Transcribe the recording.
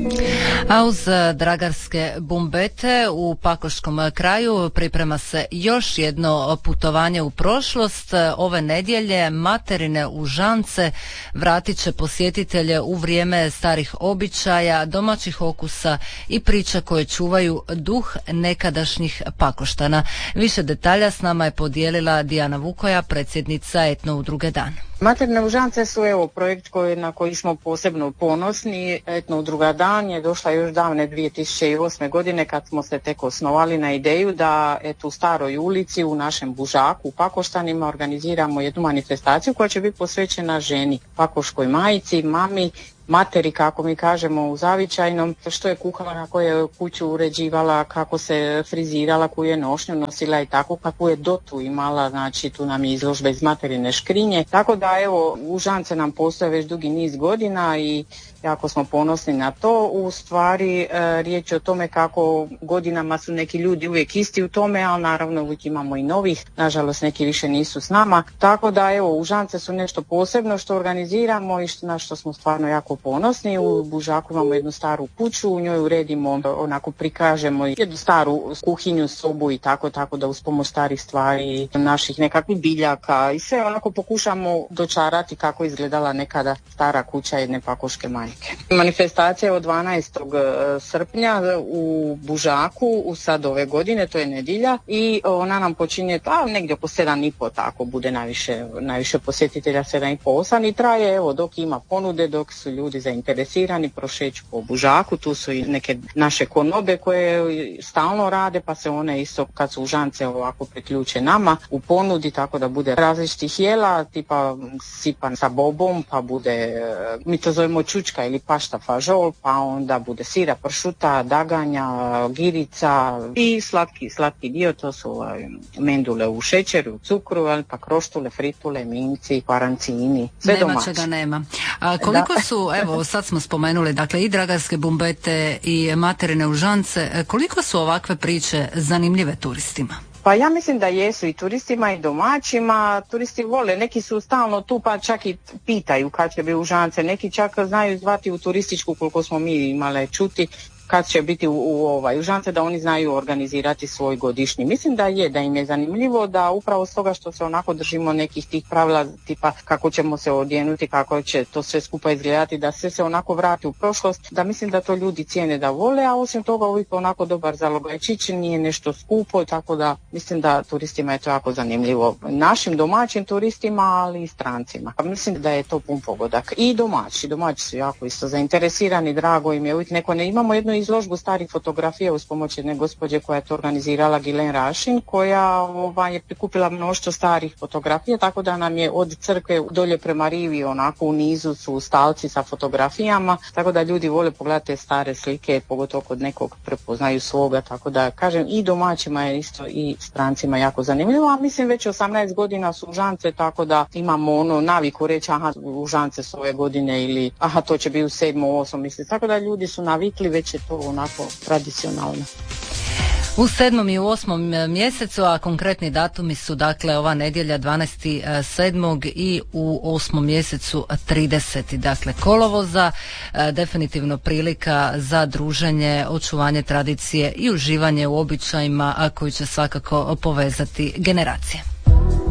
A uz dragarske bumbete u Pakoškom kraju priprema se još jedno putovanje u prošlost. Ove nedjelje materine Užance vratit će posjetitelje u vrijeme starih običaja, domaćih okusa i priča koje čuvaju duh nekadašnjih Pakoštana. Više detalja s nama je podijelila Dijana Vukoja, predsjednica Etno udruge Dan. Materne Užance su projekt na koji smo posebno ponosni. Etno udruga Dan je došla još davne 2008. godine kad smo se tek osnovali na ideju da u Staroj ulici u našem Bužaku u Pakoštanima organiziramo jednu manifestaciju koja će biti posvećena ženi, pakoškoj majici, mami, materi, kako mi kažemo u zavičajnom, što je kuhala, kako je kuću uređivala, kako se frizirala, koju je nošnju nosila i tako, kako je dotu imala, znači tu nam je izložba iz materine škrinje. Tako da Užance nam postoje već dugi niz godina i jako smo ponosni na to. U stvari riječ je o tome kako godinama su neki ljudi uvijek isti u tome, ali naravno uvijek imamo i novih, nažalost neki više nisu s nama. Tako da Užance su nešto posebno što organiziramo i na što smo stvarno jako ponosni. U Bužaku imamo jednu staru kuću, u njoj uredimo, onako prikažemo jednu staru kuhinju, sobu i tako da uz pomoć starih stvari, naših nekakvih biljaka i sve onako pokušamo dočarati kako izgledala nekada stara kuća jedne pakoške majke. Manifestacija je od 12. srpnja u Bužaku, sad ove godine, to je nedjelja i ona nam počinje negdje oko 7,5, tako bude najviše posjetitelja, 7,5, 8 i traje dok ima ponude, dok su ljudi zainteresirani, prošeću po Bužaku, tu su i neke naše konobe koje stalno rade, pa se one isto kad su Užance ovako priključe nama u ponudi, tako da bude različitih jela, tipa sipan sa bobom, pa bude, mi to zovemo čučka ili pašta fažol, pa onda bude sira, pršuta, daganja, girica i slatki dio, to su mendule u šećeru, cukru, pa kroštule, fritule, minci, parancini, sve domaće. Nema čega nema. A koliko su, sad smo spomenuli, dakle i dragarske bumbete i materine Užance, koliko su ovakve priče zanimljive turistima? Pa ja mislim da jesu i turistima i domaćima. Turisti vole, neki su stalno tu pa čak i pitaju kad će biti Užance, neki čak znaju zvati u turističku, koliko smo mi imale čuti, kad će biti u Užance, da oni znaju organizirati svoj godišnji. Mislim da im je zanimljivo, da upravo s toga što se onako držimo nekih tih pravila, tipa kako ćemo se odjenuti, kako će to sve skupa izgledati, da sve se onako vrati u prošlost, da mislim da to ljudi cijene da vole, a osim toga uvijek onako dobar zalogajčić, nije nešto skupo, tako da mislim da turistima je to jako zanimljivo. Našim domaćim turistima, ali i strancima. Mislim da je to pun pogodak. I domaći su jako isto zainteresirani, drago im je, uvijek neko ne imamo jednu izložbu starih fotografija uz pomoć jedne gospođe koja je to organizirala, Gilen Rašin, koja je prikupila mnoštvo starih fotografija, tako da nam je od crkve dolje prema rivi, onako u nizu su stalci sa fotografijama, tako da ljudi vole pogledati te stare slike, pogotovo kod nekog prepoznaju svoga, tako da kažem i domaćima je isto i strancima jako zanimljivo, a mislim već 18 godina su Užance, tako da imamo naviku reći Užance su ove godine ili to će biti u 7. 8. mjesecu, tako da ljudi su navikli, već je to onako tradicionalno. U 7. i u 8. mjesecu, a konkretni datumi su dakle ova nedjelja 12.7. i u 8. mjesecu 30. dakle kolovoza. Definitivno prilika za druženje, očuvanje tradicije i uživanje u običajima koji će svakako povezati generacije.